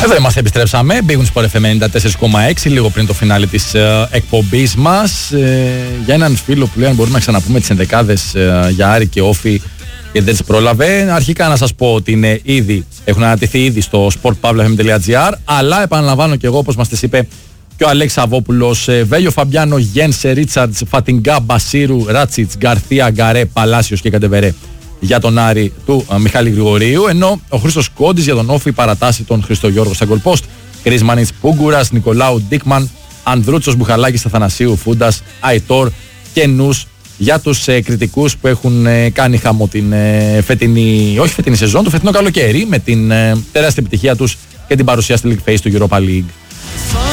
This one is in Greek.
Εδώ είμαστε, επιστρέψαμε. Μπήγουν Sport FM 94,6 λίγο πριν το φινάλε της εκπομπής μας. Για έναν φίλο που λέει αν μπορούμε να ξαναπούμε τις ενδεκάδες για Άρη και Όφη, γιατί δεν τις πρόλαβε. Αρχικά να σας πω ότι είναι έχουν ανατεθεί ήδη στο sportpavlafm.gr, αλλά επαναλαμβάνω και εγώ, όπως μας τις είπε και ο Αλέξης Αβόπουλος, Βέλιο Φαμπιάνο, Γένσε, Ρίτσαρτς, Φατιγκά, Μπασίρου, Ράτσιτς, Γκαρθία, Γκαρέ, Παλάσιος και Καντεβερέ για τον Άρη του Μιχάλη Γρηγορίου, ενώ ο Χρήστος Κόντης για τον Όφη παρατάσσει τον Χρήστο Γιώργο στα goal post. Κρίσμανιτς, Πούγκουρας, Νικολάου, Ντίκμαν, Ανδρούτσος, Μπουχαλάκης, Αθανασίου, Φούντας, Αϊτόρ και Νους για τους κριτικούς που έχουν κάνει χαμό την φετινή σεζόν, το φετινό καλοκαίρι, με την τεράστια επιτυχία τους και την παρουσία στη League Phase του Europa League.